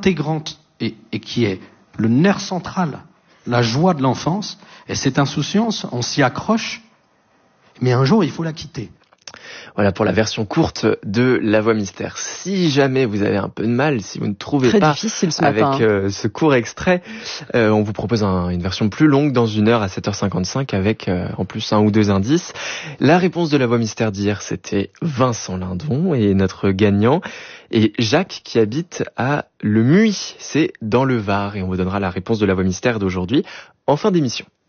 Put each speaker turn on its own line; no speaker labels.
intégrante et qui est le nerf central, la joie de l'enfance. Et cette insouciance, on s'y accroche, mais un jour, il faut la quitter.
Voilà pour la version courte de La Voix Mystère. Si jamais vous avez un peu de mal, si vous ne trouvez
très
pas
difficile ce
avec
matin,
ce court extrait, on vous propose une version plus longue dans 1 heure à 7h55 avec en plus 1 ou 2 indices. La réponse de La Voix Mystère d'hier, c'était Vincent Lindon et notre gagnant est Jacques qui habite à Le Muy, c'est dans le Var, et on vous donnera la réponse de La Voix Mystère d'aujourd'hui en fin d'émission.